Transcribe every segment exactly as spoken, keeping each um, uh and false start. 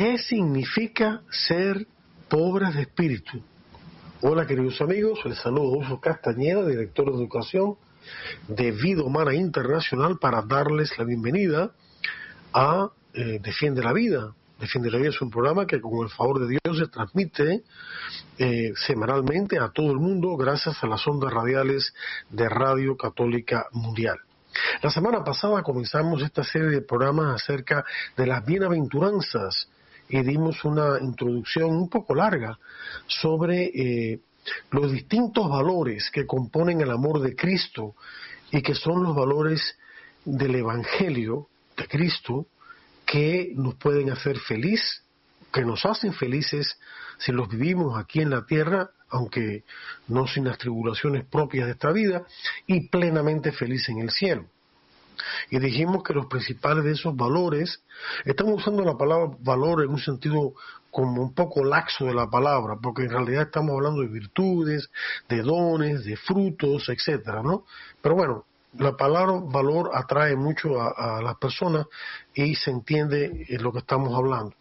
¿Qué significa ser pobres de espíritu? Hola queridos amigos, les saludo Adolfo Castañeda, director de educación de Vida Humana Internacional, para darles la bienvenida a eh, Defiende la Vida. Defiende la Vida es un programa que con el favor de Dios se transmite eh, semanalmente a todo el mundo gracias a las ondas radiales de Radio Católica Mundial. La semana pasada comenzamos esta serie de programas acerca de las bienaventuranzas y dimos una introducción un poco larga sobre eh, los distintos valores que componen el amor de Cristo y que son los valores del Evangelio de Cristo que nos pueden hacer feliz, que nos hacen felices si los vivimos aquí en la tierra, aunque no sin las tribulaciones propias de esta vida, y plenamente feliz en el cielo. Y dijimos que los principales de esos valores, estamos usando la palabra valor en un sentido como un poco laxo de la palabra, porque en realidad estamos hablando de virtudes, de dones, de frutos, etcétera, ¿no? Pero bueno, la palabra valor atrae mucho a, a las personas y se entiende lo que estamos hablando.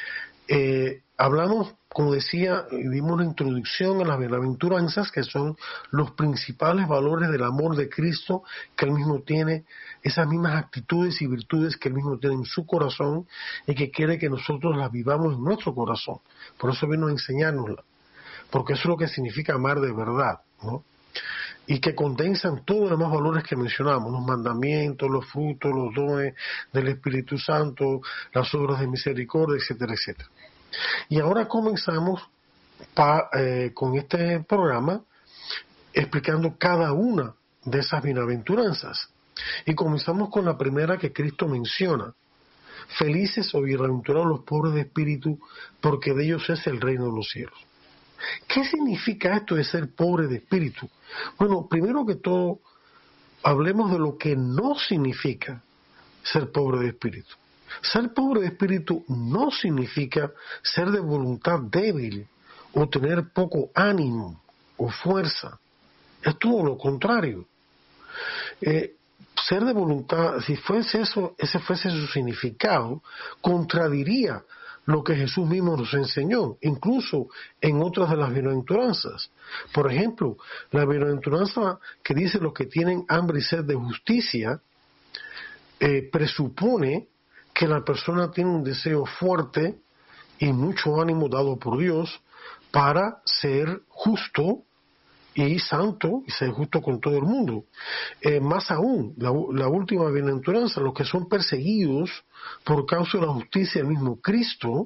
Eh, hablamos, como decía, dimos una introducción a las bienaventuranzas, que son los principales valores del amor de Cristo, que Él mismo tiene, esas mismas actitudes y virtudes que Él mismo tiene en su corazón y que quiere que nosotros las vivamos en nuestro corazón. Por eso vino a enseñárnosla, porque eso es lo que significa amar de verdad, ¿no? Y que condensan todos los demás valores que mencionamos, los mandamientos, los frutos, los dones del Espíritu Santo, las obras de misericordia, etcétera, etcétera. Y ahora comenzamos pa, eh, con este programa explicando cada una de esas bienaventuranzas. Y comenzamos con la primera que Cristo menciona: felices o bienaventurados los pobres de espíritu, porque de ellos es el reino de los cielos. ¿Qué significa esto de ser pobre de espíritu? Bueno, primero que todo, hablemos de lo que no significa ser pobre de espíritu. Ser pobre de espíritu no significa ser de voluntad débil o tener poco ánimo o fuerza. Es todo lo contrario. Eh, ser de voluntad, si fuese eso, ese fuese su significado, contradiría lo que Jesús mismo nos enseñó, incluso en otras de las bienaventuranzas. Por ejemplo, la bienaventuranza que dice los que tienen hambre y sed de justicia, eh, presupone que la persona tiene un deseo fuerte y mucho ánimo dado por Dios para ser justo y santo, y ser justo con todo el mundo. Eh, más aún, la, la última bienaventuranza, los que son perseguidos por causa de la justicia del mismo Cristo,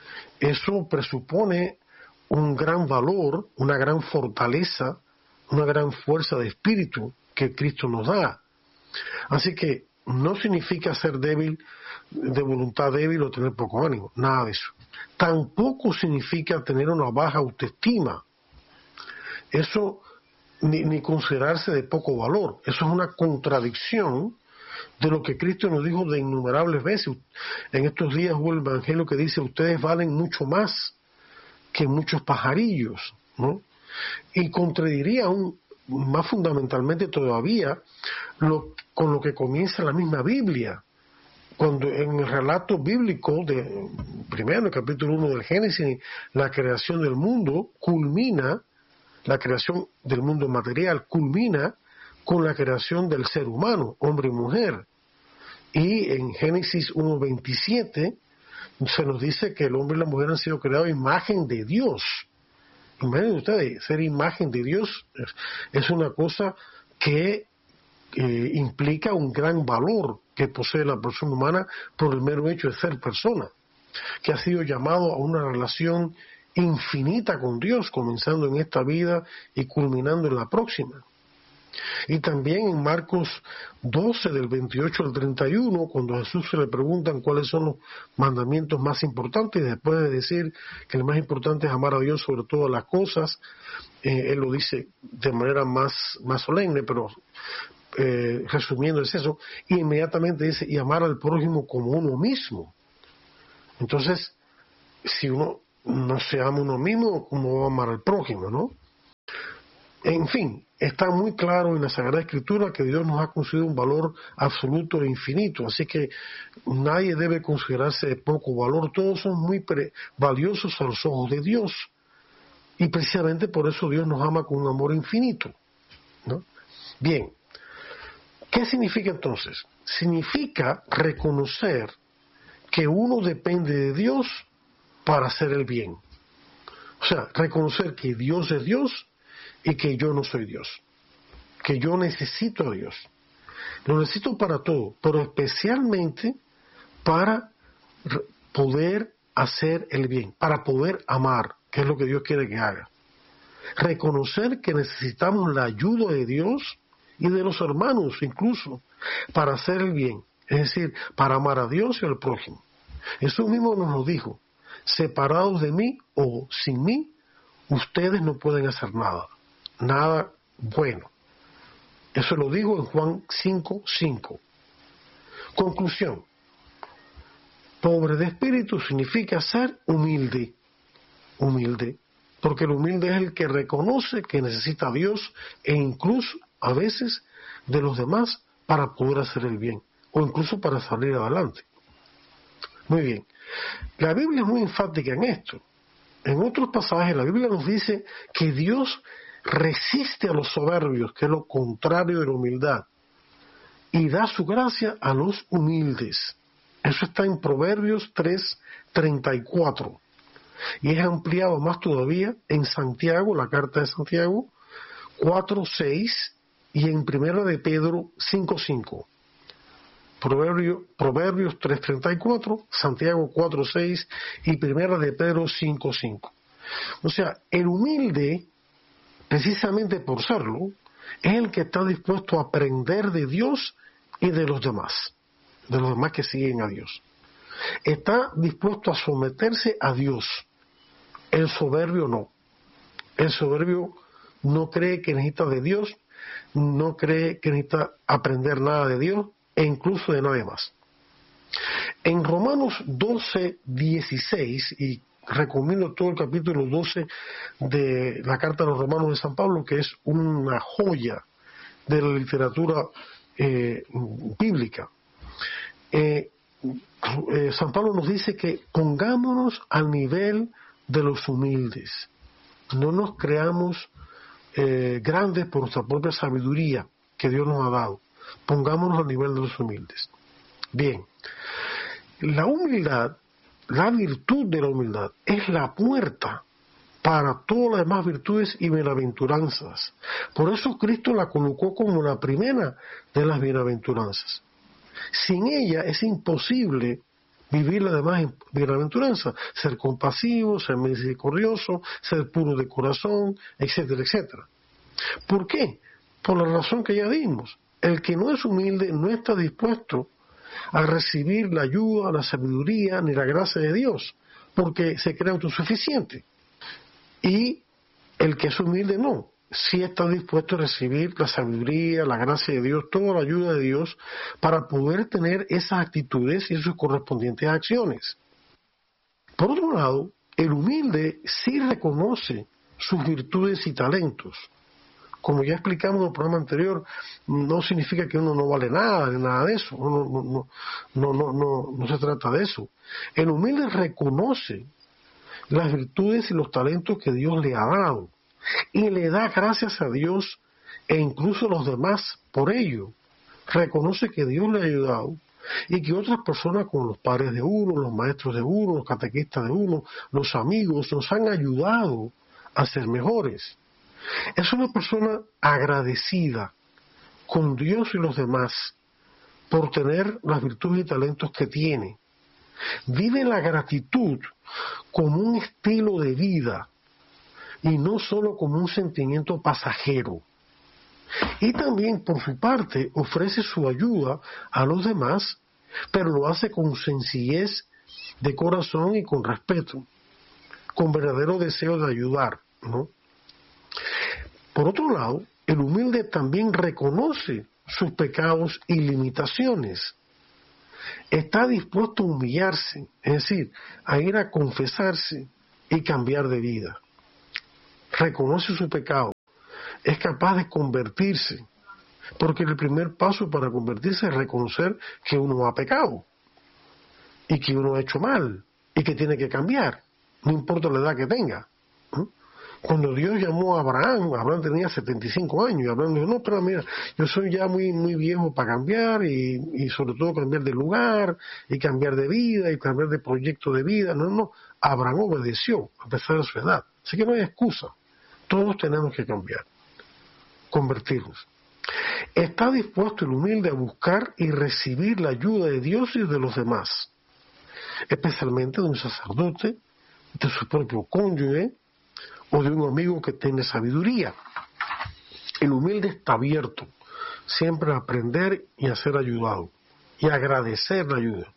eso presupone un gran valor, una gran fortaleza, una gran fuerza de espíritu que Cristo nos da. Así que no significa ser débil, de voluntad débil o tener poco ánimo, nada de eso. Tampoco significa tener una baja autoestima. Eso, ni, ni considerarse de poco valor. Eso es una contradicción de lo que Cristo nos dijo de innumerables veces. En estos días hubo el evangelio que dice: ustedes valen mucho más que muchos pajarillos, ¿no? Y contradiría aún más fundamentalmente todavía lo, con lo que comienza la misma Biblia. Cuando en el relato bíblico, de, primero en el capítulo uno del Génesis, la creación del mundo culmina, la creación del mundo material culmina con la creación del ser humano, hombre y mujer. Y en Génesis uno veintisiete se nos dice que el hombre y la mujer han sido creados a imagen de Dios. Imaginen ustedes, ser imagen de Dios es, es una cosa que eh, implica un gran valor que posee la persona humana por el mero hecho de ser persona, que ha sido llamado a una relación infinita con Dios, comenzando en esta vida y culminando en la próxima. Y también en Marcos doce, del veintiocho al treinta y uno, cuando a Jesús se le preguntan cuáles son los mandamientos más importantes, después de decir que el más importante es amar a Dios sobre todas las cosas, eh, Él lo dice de manera más, más solemne, pero eh, resumiendo es eso, y inmediatamente dice: y amar al prójimo como uno mismo. Entonces, si uno no se ama a uno mismo, ¿cómo va a amar al prójimo, no? En fin, está muy claro en la Sagrada Escritura que Dios nos ha concedido un valor absoluto e infinito, así que nadie debe considerarse de poco valor, todos son muy valiosos a los ojos de Dios, y precisamente por eso Dios nos ama con un amor infinito, ¿no? Bien, ¿qué significa entonces? Significa reconocer que uno depende de Dios para hacer el bien. O sea, reconocer que Dios es Dios y que yo no soy Dios, que yo necesito a Dios. Lo necesito para todo, pero especialmente para poder hacer el bien, para poder amar, que es lo que Dios quiere que haga. Reconocer que necesitamos la ayuda de Dios y de los hermanos incluso para hacer el bien, es decir, para amar a Dios y al prójimo. Eso mismo nos lo dijo: separados de mí o sin mí, ustedes no pueden hacer nada, nada bueno. Eso lo dijo en Juan cinco cinco. Conclusión: pobre de espíritu significa ser humilde, humilde, porque el humilde es el que reconoce que necesita a Dios e incluso a veces de los demás para poder hacer el bien o incluso para salir adelante. Muy bien, la Biblia es muy enfática en esto. En otros pasajes la Biblia nos dice que Dios resiste a los soberbios, que es lo contrario de la humildad, y da su gracia a los humildes. Eso está en Proverbios tres treinta y cuatro. Y es ampliado más todavía en Santiago, la carta de Santiago cuatro seis, y en Primera de Pedro cinco cinco. Proverbio, Proverbios tres treinta y cuatro, Santiago cuatro seis y Primera de Pedro cinco cinco. O sea, el humilde, precisamente por serlo, es el que está dispuesto a aprender de Dios y de los demás, de los demás que siguen a Dios. Está dispuesto a someterse a Dios. El soberbio no. El soberbio no cree que necesita de Dios, no cree que necesita aprender nada de Dios e incluso de nadie más. En Romanos doce dieciséis, y recomiendo todo el capítulo doce de la carta a los Romanos de San Pablo, que es una joya de la literatura eh, bíblica, eh, eh, San Pablo nos dice que pongámonos al nivel de los humildes, no nos creamos eh, grandes por nuestra propia sabiduría que Dios nos ha dado, pongámonos al nivel de los humildes. Bien, la humildad, la virtud de la humildad es la puerta para todas las demás virtudes y bienaventuranzas. Por eso Cristo la colocó como la primera de las bienaventuranzas. Sin ella es imposible vivir las demás bienaventuranzas, ser compasivo, ser misericordioso, ser puro de corazón, etcétera, etcétera. ¿Por qué? Por la razón que ya dimos. El que no es humilde no está dispuesto a recibir la ayuda, la sabiduría ni la gracia de Dios, porque se cree autosuficiente. Y el que es humilde no, sí está dispuesto a recibir la sabiduría, la gracia de Dios, toda la ayuda de Dios para poder tener esas actitudes y sus correspondientes acciones. Por otro lado, el humilde sí reconoce sus virtudes y talentos. Como ya explicamos en el programa anterior, no significa que uno no vale nada, ni nada de eso, no, no, no, no, no, no, no se trata de eso. El humilde reconoce las virtudes y los talentos que Dios le ha dado y le da gracias a Dios e incluso a los demás por ello. Reconoce que Dios le ha ayudado y que otras personas como los padres de uno, los maestros de uno, los catequistas de uno, los amigos nos han ayudado a ser mejores. Es una persona agradecida con Dios y los demás por tener las virtudes y talentos que tiene. Vive la gratitud como un estilo de vida y no solo como un sentimiento pasajero. Y también, por su parte, ofrece su ayuda a los demás, pero lo hace con sencillez de corazón y con respeto, con verdadero deseo de ayudar, ¿no? Por otro lado, el humilde también reconoce sus pecados y limitaciones. Está dispuesto a humillarse, es decir, a ir a confesarse y cambiar de vida. Reconoce su pecado es capaz de convertirse, porque el primer paso para convertirse es reconocer que uno ha pecado y que uno ha hecho mal y que tiene que cambiar, no importa la edad que tenga. ¿eh? Cuando Dios llamó a Abraham, Abraham tenía setenta y cinco años, y Abraham dijo, no, pero mira, yo soy ya muy muy viejo para cambiar, y, y sobre todo cambiar de lugar, y cambiar de vida, y cambiar de proyecto de vida. No, no, Abraham obedeció, a pesar de su edad. Así que no hay excusa, todos tenemos que cambiar, convertirnos. Está dispuesto el humilde a buscar y recibir la ayuda de Dios y de los demás, especialmente de un sacerdote, de su propio cónyuge, o de un amigo que tiene sabiduría. El humilde está abierto siempre a aprender y a ser ayudado, y a agradecer la ayuda.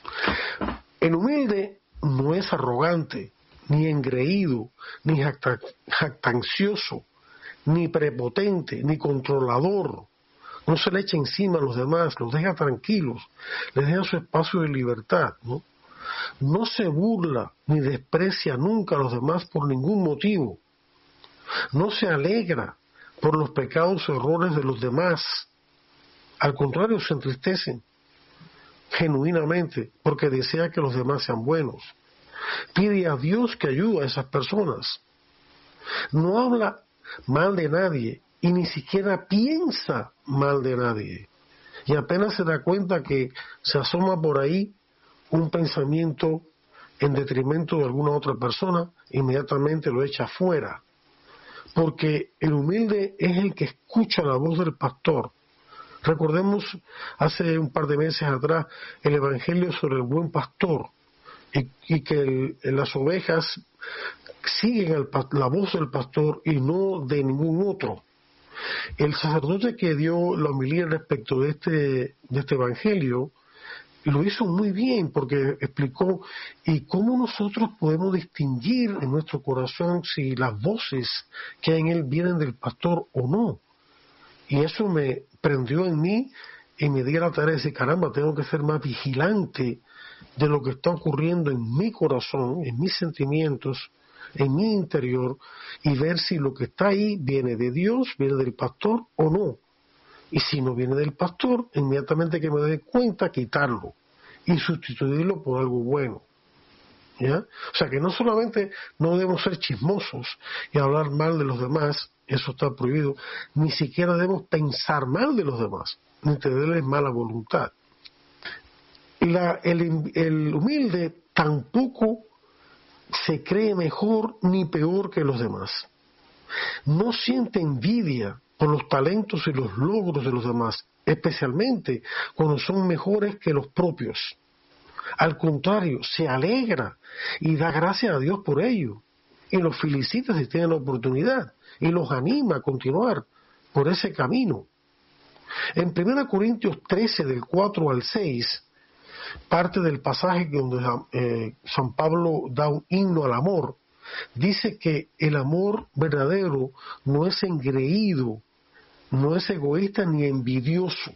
El humilde no es arrogante, ni engreído, ni jactancioso, ni prepotente, ni controlador. No se le echa encima a los demás, los deja tranquilos, les deja su espacio de libertad, ¿no? No se burla ni desprecia nunca a los demás por ningún motivo. No se alegra por los pecados o errores de los demás. Al contrario, se entristece genuinamente porque desea que los demás sean buenos. Pide a Dios que ayude a esas personas. No habla mal de nadie y ni siquiera piensa mal de nadie. Y apenas se da cuenta que se asoma por ahí un pensamiento en detrimento de alguna otra persona, inmediatamente lo echa fuera. Porque el humilde es el que escucha la voz del pastor. Recordemos hace un par de meses atrás el evangelio sobre el buen pastor, y, y que el, las ovejas siguen el, la voz del pastor y no de ningún otro. El sacerdote que dio la homilía respecto de este, de este evangelio lo hizo muy bien, porque explicó y cómo nosotros podemos distinguir en nuestro corazón si las voces que hay en él vienen del pastor o no. Y eso me prendió en mí y me di a la tarea de decir, caramba, tengo que ser más vigilante de lo que está ocurriendo en mi corazón, en mis sentimientos, en mi interior, y ver si lo que está ahí viene de Dios, viene del pastor o no. Y si no viene del pastor, inmediatamente que me dé cuenta, quitarlo y sustituirlo por algo bueno. ¿Ya? O sea que no solamente no debemos ser chismosos y hablar mal de los demás, eso está prohibido, ni siquiera debemos pensar mal de los demás, ni tenerles mala voluntad. La, el, el humilde tampoco se cree mejor ni peor que los demás. No siente envidia por los talentos y los logros de los demás, especialmente cuando son mejores que los propios. Al contrario, se alegra y da gracias a Dios por ello, y los felicita si tienen la oportunidad, y los anima a continuar por ese camino. En primera Corintios trece, del cuatro al seis, parte del pasaje donde eh, San Pablo da un himno al amor, dice que el amor verdadero no es engreído, no es egoísta ni envidioso,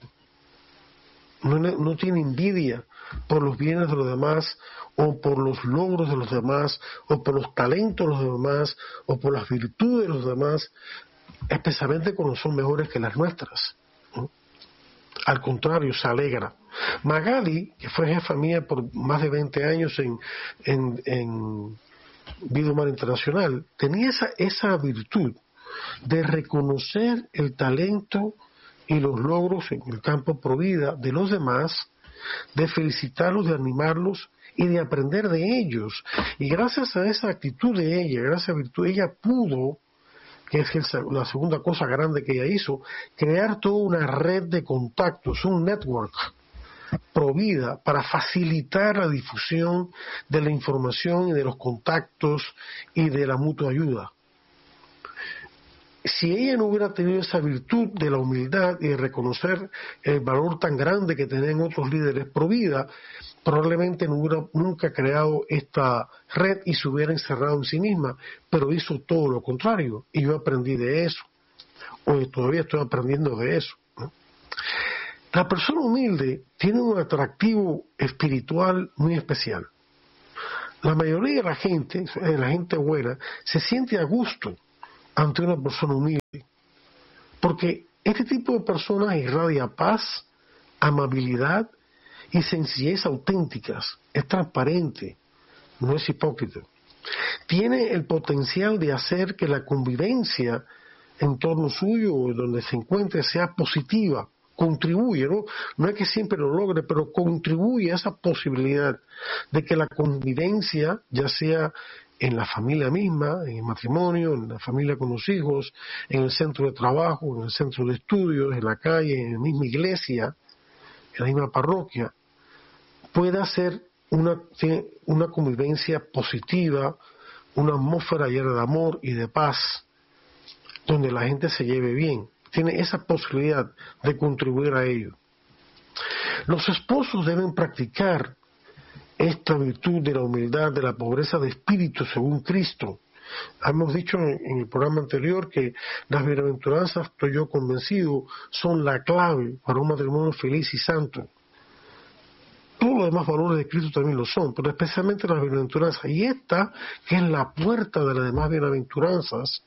no, no tiene envidia por los bienes de los demás, o por los logros de los demás, o por los talentos de los demás, o por las virtudes de los demás, especialmente cuando son mejores que las nuestras, ¿no? Al contrario, se alegra. Magali, que fue jefa mía por más de veinte años en, en, en Vida Humana Internacional, tenía esa, esa virtud de reconocer el talento y los logros en el campo pro vida de los demás, de felicitarlos, de animarlos y de aprender de ellos. Y gracias a esa actitud de ella, gracias a esa virtud, ella pudo, que es la segunda cosa grande que ella hizo, crear toda una red de contactos, un network pro vida para facilitar la difusión de la información y de los contactos y de la mutua ayuda. Si ella no hubiera tenido esa virtud de la humildad y de reconocer el valor tan grande que tenían otros líderes pro vida, probablemente no hubiera nunca creado esta red y se hubiera encerrado en sí misma, pero hizo todo lo contrario, y yo aprendí de eso, o todavía estoy aprendiendo de eso, ¿no? La persona humilde tiene un atractivo espiritual muy especial. La mayoría de la gente, la gente buena, se siente a gusto ante una persona humilde. Porque este tipo de personas irradia paz, amabilidad y sencillez auténticas. Es transparente, no es hipócrita. Tiene el potencial de hacer que la convivencia en torno suyo o donde se encuentre sea positiva, contribuye, ¿no? No es que siempre lo logre, pero contribuye a esa posibilidad de que la convivencia, ya sea en la familia misma, en el matrimonio, en la familia con los hijos, en el centro de trabajo, en el centro de estudios, en la calle, en la misma iglesia, en la misma parroquia, pueda ser una, una convivencia positiva, una atmósfera llena de amor y de paz, donde la gente se lleve bien. Tiene esa posibilidad de contribuir a ello. Los esposos deben practicar esta virtud de la humildad, de la pobreza de espíritu según Cristo. Hemos dicho en el programa anterior que las bienaventuranzas, estoy yo convencido, son la clave para un matrimonio feliz y santo. Todos los demás valores de Cristo también lo son, pero especialmente las bienaventuranzas. Y esta, que es la puerta de las demás bienaventuranzas,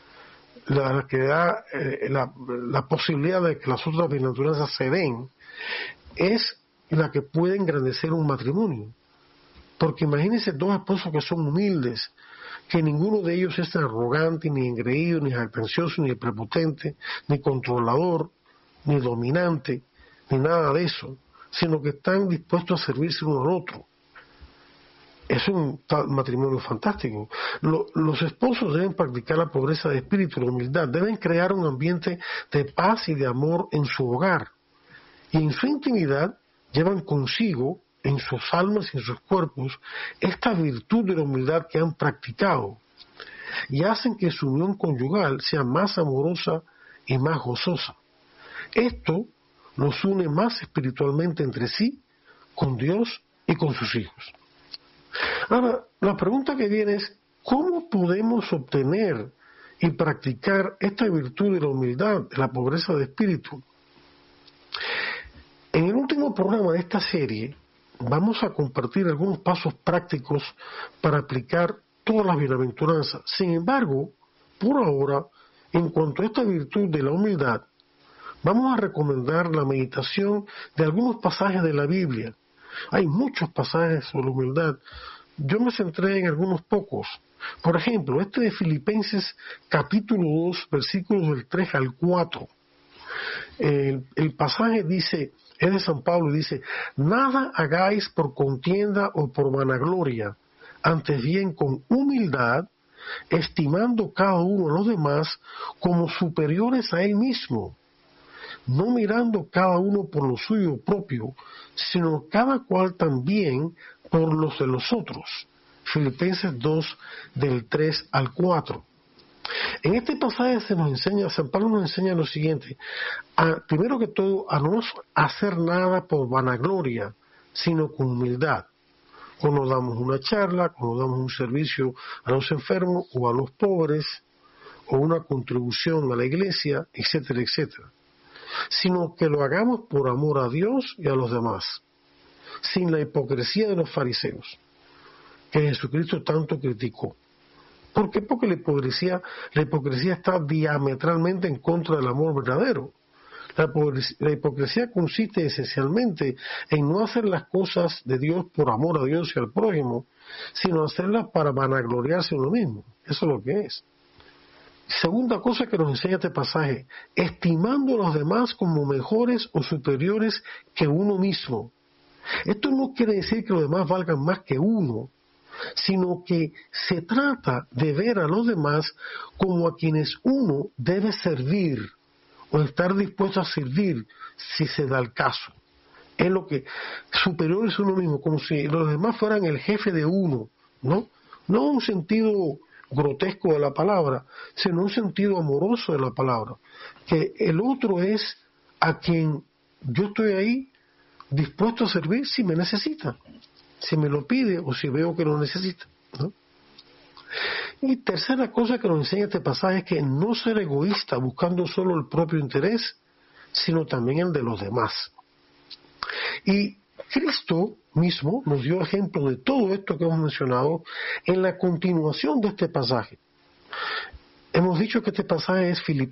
la que da eh, la, la posibilidad de que las otras bienaventuranzas se den, es la que puede engrandecer un matrimonio. Porque imagínense dos esposos que son humildes, que ninguno de ellos es arrogante, ni engreído, ni jactancioso, ni prepotente, ni controlador, ni dominante, ni nada de eso, sino que están dispuestos a servirse uno al otro. Es un matrimonio fantástico. Lo, los esposos deben practicar la pobreza de espíritu, la humildad, deben crear un ambiente de paz y de amor en su hogar. Y en su intimidad llevan consigo, en sus almas y en sus cuerpos, esta virtud de la humildad que han practicado, y hacen que su unión conyugal sea más amorosa y más gozosa. Esto los une más espiritualmente entre sí, con Dios y con sus hijos. Ahora, la pregunta que viene es, ¿cómo podemos obtener y practicar esta virtud de la humildad, de la pobreza de espíritu? En el último programa de esta serie vamos a compartir algunos pasos prácticos para aplicar todas las bienaventuranzas. Sin embargo, por ahora, en cuanto a esta virtud de la humildad, vamos a recomendar la meditación de algunos pasajes de la Biblia. Hay muchos pasajes sobre la humildad. Yo me centré en algunos pocos. Por ejemplo, este de Filipenses capítulo dos, versículos del tres al cuatro. El, el pasaje dice, es de San Pablo, y dice, nada hagáis por contienda o por vanagloria, antes bien con humildad, estimando cada uno a los demás como superiores a él mismo, no mirando cada uno por lo suyo propio, sino cada cual también por los de los otros. Filipenses dos, del tres al cuatro. En este pasaje se nos enseña, San Pablo nos enseña lo siguiente, a, primero que todo, a no hacer nada por vanagloria, sino con humildad. Cuando damos una charla, cuando damos un servicio a los enfermos o a los pobres, o una contribución a la iglesia, etcétera, etcétera. Sino que lo hagamos por amor a Dios y a los demás, sin la hipocresía de los fariseos, que Jesucristo tanto criticó. ¿Por qué? Porque la hipocresía, la hipocresía está diametralmente en contra del amor verdadero. La hipocresía, la hipocresía consiste esencialmente en no hacer las cosas de Dios por amor a Dios y al prójimo, sino hacerlas para vanagloriarse uno mismo. Eso es lo que es. Segunda cosa que nos enseña este pasaje, estimando a los demás como mejores o superiores que uno mismo. Esto no quiere decir que los demás valgan más que uno, sino que se trata de ver a los demás como a quienes uno debe servir o estar dispuesto a servir si se da el caso. Es lo que superior es uno mismo, como si los demás fueran el jefe de uno, ¿no? No en un sentido grotesco de la palabra, sino en un sentido amoroso de la palabra, que el otro es a quien yo estoy ahí dispuesto a servir si me necesita, si me lo pide o si veo que lo necesita, ¿no? Y tercera cosa que nos enseña este pasaje es que no ser egoísta buscando solo el propio interés, sino también el de los demás. Y Cristo mismo nos dio ejemplo de todo esto que hemos mencionado en la continuación de este pasaje. Hemos dicho que este pasaje es Filipenses